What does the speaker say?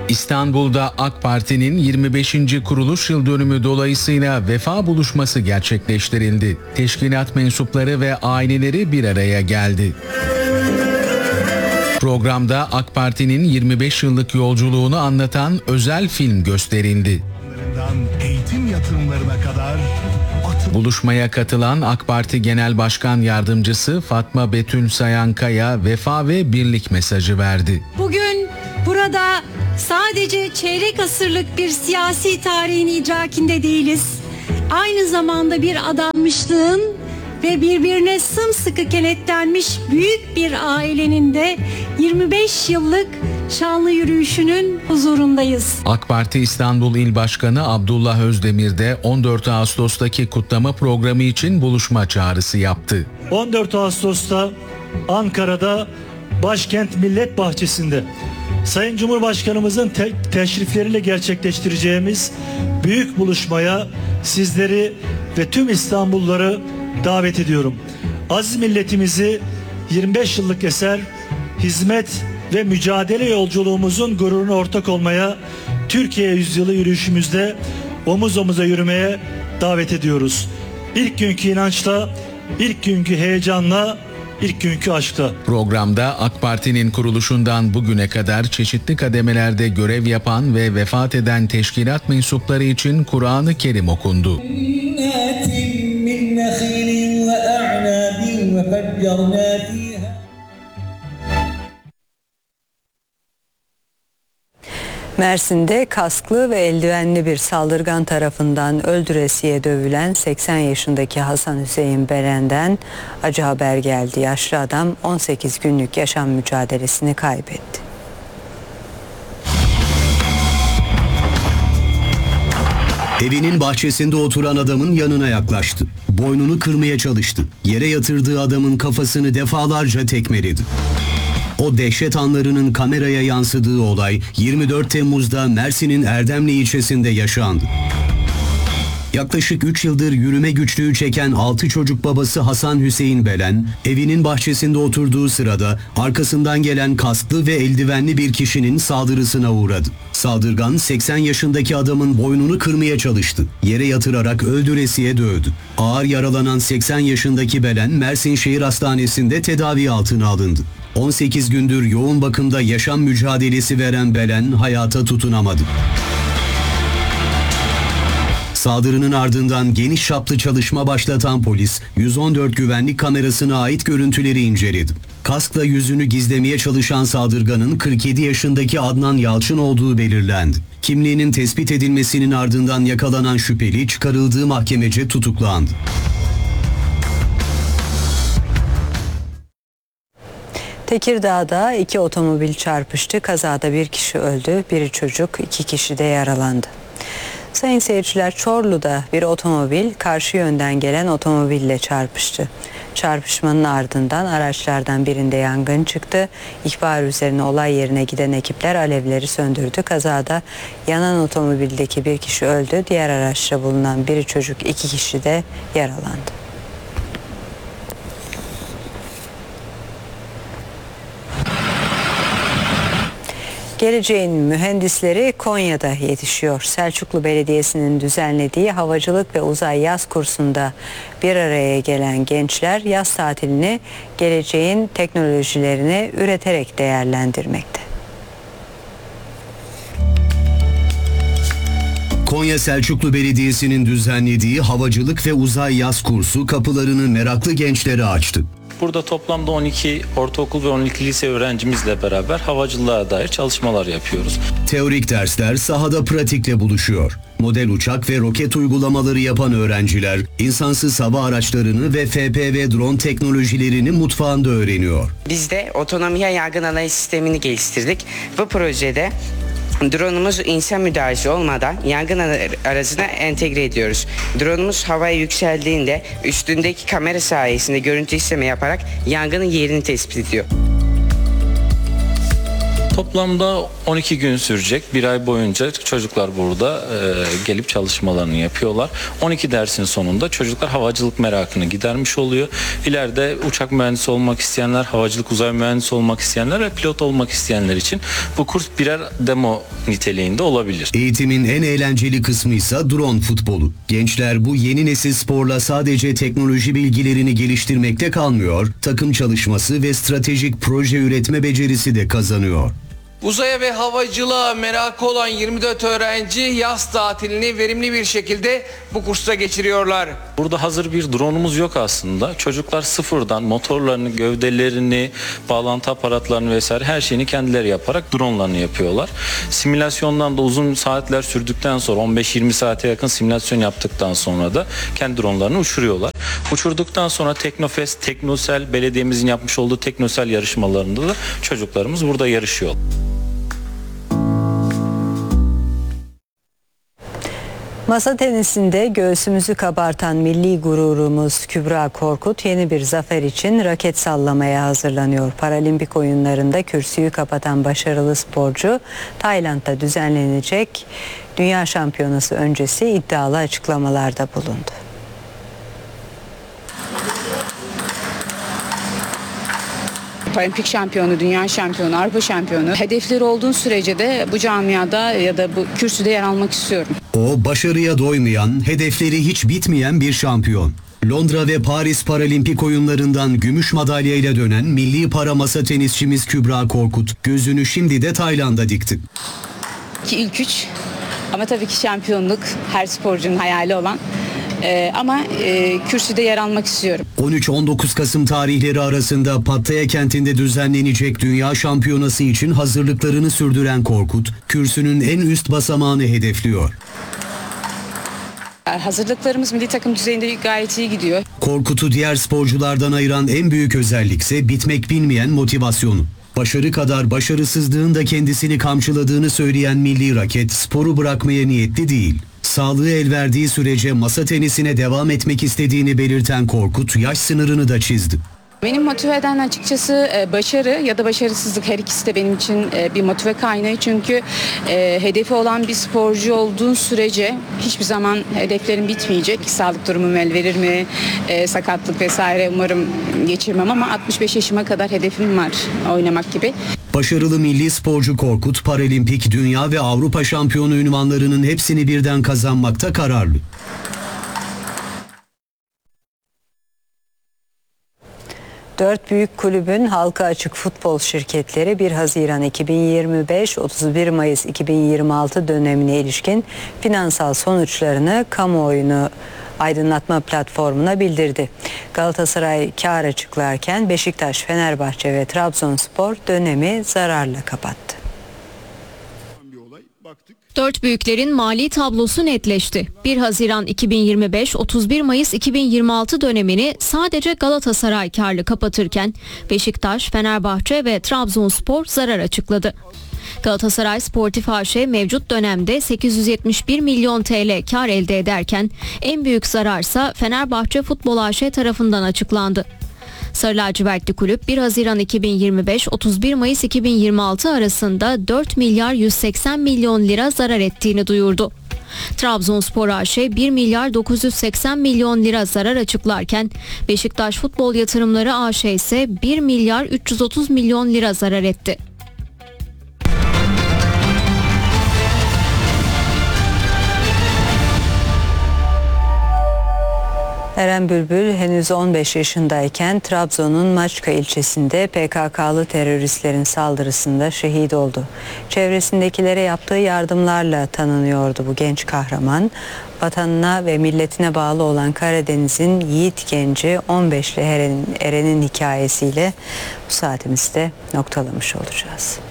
İstanbul'da AK Parti'nin 25. kuruluş yıl dönümü dolayısıyla vefa buluşması gerçekleştirildi. Teşkilat mensupları ve aileleri bir araya geldi. Programda AK Parti'nin 25 yıllık yolculuğunu anlatan özel film gösterildi. Eğitim yatırımlarına kadar buluşmaya katılan AK Parti Genel Başkan Yardımcısı Fatma Betül Sayankaya vefa ve birlik mesajı verdi. Bugün burada sadece çeyrek asırlık bir siyasi tarihin idrakinde değiliz. Aynı zamanda bir adanmışlığın ve birbirine sımsıkı kenetlenmiş büyük bir ailenin de 25 yıllık şanlı yürüyüşünün huzurundayız. AK Parti İstanbul İl Başkanı Abdullah Özdemir de 14 Ağustos'taki kutlama programı için buluşma çağrısı yaptı. 14 Ağustos'ta Ankara'da Başkent Millet Bahçesi'nde Sayın Cumhurbaşkanımızın teşrifleriyle gerçekleştireceğimiz büyük buluşmaya sizleri ve tüm İstanbulluları davet ediyorum. Aziz milletimizi 25 yıllık eser, hizmet ve mücadele yolculuğumuzun gururuna ortak olmaya, Türkiye yüzyılı yürüyüşümüzde omuz omuza yürümeye davet ediyoruz. İlk günkü inançla, ilk günkü heyecanla, ilk günkü aşkla. Programda AK Parti'nin kuruluşundan bugüne kadar çeşitli kademelerde görev yapan ve vefat eden teşkilat mensupları için Kur'an-ı Kerim okundu. Mersin'de kasklı ve eldivenli bir saldırgan tarafından öldüresiye dövülen 80 yaşındaki Hasan Hüseyin Beren'den acı haber geldi. Yaşlı adam 18 günlük yaşam mücadelesini kaybetti. Evinin bahçesinde oturan adamın yanına yaklaştı. Boynunu kırmaya çalıştı. Yere yatırdığı adamın kafasını defalarca tekmeledi. O dehşet anlarının kameraya yansıdığı olay 24 Temmuz'da Mersin'in Erdemli ilçesinde yaşandı. Yaklaşık 3 yıldır yürüme güçlüğü çeken 6 çocuk babası Hasan Hüseyin Belen, evinin bahçesinde oturduğu sırada arkasından gelen kasklı ve eldivenli bir kişinin saldırısına uğradı. Saldırgan 80 yaşındaki adamın boynunu kırmaya çalıştı. Yere yatırarak öldüresiye dövdü. Ağır yaralanan 80 yaşındaki Belen Mersin Şehir Hastanesi'nde tedavi altına alındı. 18 gündür yoğun bakımda yaşam mücadelesi veren Belen hayata tutunamadı. Saldırının ardından geniş çaplı çalışma başlatan polis, 114 güvenlik kamerasına ait görüntüleri inceledi. Kaskla yüzünü gizlemeye çalışan saldırganın 47 yaşındaki Adnan Yalçın olduğu belirlendi. Kimliğinin tespit edilmesinin ardından yakalanan şüpheli çıkarıldığı mahkemece tutuklandı. Tekirdağ'da 2 otomobil çarpıştı. Kazada 1 kişi öldü, biri çocuk, 2 kişi de yaralandı. Sayın seyirciler, Çorlu'da bir otomobil karşı yönden gelen otomobille çarpıştı. Çarpışmanın ardından araçlardan birinde yangın çıktı. İhbar üzerine olay yerine giden ekipler alevleri söndürdü. Kazada yanan otomobildeki 1 kişi öldü. Diğer araçta bulunan biri çocuk, 2 kişi de yaralandı. Geleceğin mühendisleri Konya'da yetişiyor. Selçuklu Belediyesi'nin düzenlediği havacılık ve uzay yaz kursunda bir araya gelen gençler yaz tatilini geleceğin teknolojilerini üreterek değerlendirmekte. Konya Selçuklu Belediyesi'nin düzenlediği havacılık ve uzay yaz kursu kapılarını meraklı gençlere açtı. Burada toplamda 12 ortaokul ve 12 lise öğrencimizle beraber havacılığa dair çalışmalar yapıyoruz. Teorik dersler sahada pratikle buluşuyor. Model uçak ve roket uygulamaları yapan öğrenciler insansız hava araçlarını ve FPV drone teknolojilerini mutfağında öğreniyor. Biz de otonomiye yargın analiz sistemini geliştirdik. Bu projede drone'umuzu insan müdahalesi olmadan yangın aracına entegre ediyoruz. Drone'umuz havaya yükseldiğinde üstündeki kamera sayesinde görüntü işleme yaparak yangının yerini tespit ediyor. Toplamda 12 gün sürecek. Bir ay boyunca çocuklar burada gelip çalışmalarını yapıyorlar. 12 dersin sonunda çocuklar havacılık merakını gidermiş oluyor. İleride uçak mühendisi olmak isteyenler, havacılık uzay mühendisi olmak isteyenler ve pilot olmak isteyenler için bu kurs birer demo niteliğinde olabilir. Eğitimin en eğlenceli kısmı ise drone futbolu. Gençler bu yeni nesil sporla sadece teknoloji bilgilerini geliştirmekte kalmıyor, takım çalışması ve stratejik proje üretme becerisi de kazanıyor. Uzaya ve havacılığa merakı olan 24 öğrenci yaz tatilini verimli bir şekilde bu kursta geçiriyorlar. Burada hazır bir drone'umuz yok aslında. Çocuklar sıfırdan motorlarını, gövdelerini, bağlantı aparatlarını vesaire her şeyini kendileri yaparak drone'larını yapıyorlar. Simülasyondan da uzun saatler sürdükten sonra 15-20 saate yakın simülasyon yaptıktan sonra da kendi drone'larını uçuruyorlar. Uçurduktan sonra Teknofest, Teknosel, belediyemizin yapmış olduğu Teknosel yarışmalarında da çocuklarımız burada yarışıyor. Masa tenisinde göğsümüzü kabartan milli gururumuz Kübra Korkut yeni bir zafer için raket sallamaya hazırlanıyor. Paralimpik oyunlarında kürsüyü kapatan başarılı sporcu Tayland'da düzenlenecek Dünya Şampiyonası öncesi iddialı açıklamalarda bulundu. Paralimpik şampiyonu, dünya şampiyonu, Avrupa şampiyonu. Hedefleri olduğun sürece de bu camiada ya da bu kürsüde yer almak istiyorum. O başarıya doymayan, hedefleri hiç bitmeyen bir şampiyon. Londra ve Paris Paralimpik oyunlarından gümüş madalyayla dönen milli para masa tenisçimiz Kübra Korkut gözünü şimdi de Tayland'a dikti. İlk üç ama tabii ki şampiyonluk her sporcunun hayali olan. Ama kürsüde yer almak istiyorum. 13-19 Kasım tarihleri arasında Pattaya kentinde düzenlenecek Dünya Şampiyonası için hazırlıklarını sürdüren Korkut, kürsünün en üst basamağını hedefliyor. Hazırlıklarımız milli takım düzeyinde gayet iyi gidiyor. Korkut'u diğer sporculardan ayıran en büyük özellikse bitmek bilmeyen motivasyonu. Başarı kadar başarısızlığın da kendisini kamçıladığını söyleyen milli raket sporu bırakmaya niyetli değil. Sağlığı el verdiği sürece masa tenisine devam etmek istediğini belirten Korkut yaş sınırını da çizdi. Benim motive eden açıkçası başarı ya da başarısızlık, her ikisi de benim için bir motive kaynağı. Çünkü hedefi olan bir sporcu olduğun sürece hiçbir zaman hedeflerin bitmeyecek. Sağlık durumum el verir mi, sakatlık vesaire umarım geçirmem ama 65 yaşıma kadar hedefim var oynamak gibi. Başarılı milli sporcu Korkut, Paralimpik, Dünya ve Avrupa şampiyonu unvanlarının hepsini birden kazanmakta kararlı. Dört büyük kulübün halka açık futbol şirketleri 1 Haziran 2025-31 Mayıs 2026 dönemine ilişkin finansal sonuçlarını kamuoyunu aydınlatma platformuna bildirdi. Galatasaray kar açıklarken Beşiktaş, Fenerbahçe ve Trabzonspor dönemi zararla kapattı. Dört büyüklerin mali tablosu netleşti. 1 Haziran 2025-31 Mayıs 2026 dönemini sadece Galatasaray karlı kapatırken Beşiktaş, Fenerbahçe ve Trabzonspor zarar açıkladı. Galatasaray Sportif AŞ mevcut dönemde 871 milyon TL kar elde ederken en büyük zararsa Fenerbahçe Futbol AŞ tarafından açıklandı. Sarı lacivertli kulüp 1 Haziran 2025-31 Mayıs 2026 arasında 4 milyar 180 milyon lira zarar ettiğini duyurdu. Trabzonspor AŞ 1 milyar 980 milyon lira zarar açıklarken Beşiktaş Futbol Yatırımları AŞ ise 1 milyar 330 milyon lira zarar etti. Eren Bülbül henüz 15 yaşındayken Trabzon'un Maçka ilçesinde PKK'lı teröristlerin saldırısında şehit oldu. Çevresindekilere yaptığı yardımlarla tanınıyordu bu genç kahraman. Vatanına ve milletine bağlı olan Karadeniz'in yiğit genci 15'li Eren'in hikayesiyle bu saatimizde noktalamış olacağız.